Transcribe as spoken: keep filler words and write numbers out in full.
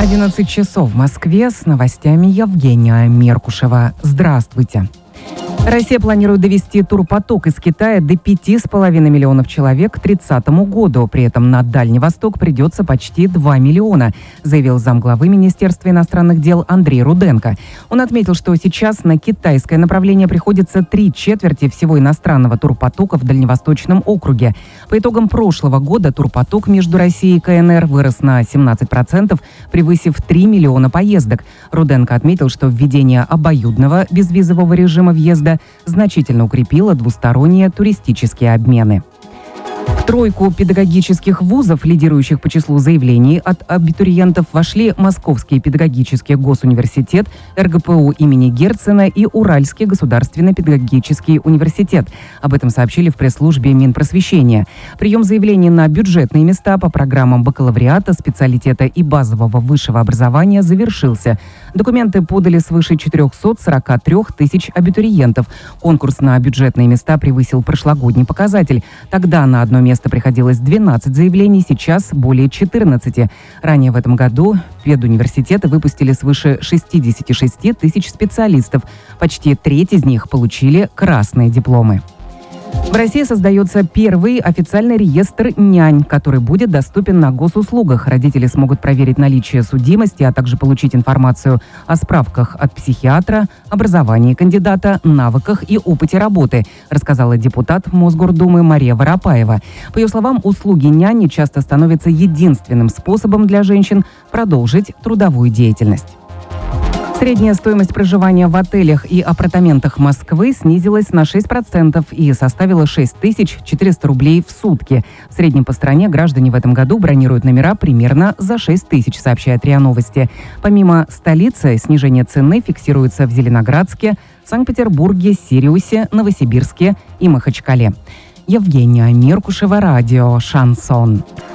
одиннадцать часов в Москве. С новостями Евгения Меркушева. Здравствуйте. Россия планирует довести турпоток из Китая до пяти с половиной миллионов человек к тридцатому году. При этом на Дальний Восток придется почти два миллиона, заявил замглавы Министерства иностранных дел Андрей Руденко. Он отметил, что сейчас на китайское направление приходится три четверти всего иностранного турпотока в Дальневосточном округе. По итогам прошлого года турпоток между Россией и КНР вырос на семнадцать процентов, превысив три миллиона поездок. Руденко отметил, что введение обоюдного безвизового режима въезда значительно укрепило двусторонние туристические обмены. В тройку педагогических вузов, лидирующих по числу заявлений от абитуриентов, вошли Московский педагогический госуниверситет, эр гэ пэ у имени Герцена и Уральский государственный педагогический университет. Об этом сообщили в пресс-службе Минпросвещения. Прием заявлений на бюджетные места по программам бакалавриата, специалитета и базового высшего образования завершился. Документы подали свыше четырехсот сорока трёх тысяч абитуриентов. Конкурс на бюджетные места превысил прошлогодний показатель. Тогда на одно место приходилось двенадцать заявлений, сейчас более четырнадцати. Ранее в этом году педуниверситеты выпустили свыше шестидесяти шести тысяч специалистов. Почти треть из них получили красные дипломы. В России создается первый официальный реестр нянь, который будет доступен на госуслугах. Родители смогут проверить наличие судимости, а также получить информацию о справках от психиатра, образовании кандидата, навыках и опыте работы, рассказала депутат Мосгордумы Мария Воропаева. По ее словам, услуги няни часто становятся единственным способом для женщин продолжить трудовую деятельность. Средняя стоимость проживания в отелях и апартаментах Москвы снизилась на шесть процентов и составила шесть тысяч четыреста рублей в сутки. В среднем по стране граждане в этом году бронируют номера примерно за шесть тысяч, сообщает РИА Новости. Помимо столицы, снижение цены фиксируется в Зеленоградске, Санкт-Петербурге, Сириусе, Новосибирске и Махачкале. Евгения Меркушева, радио «Шансон».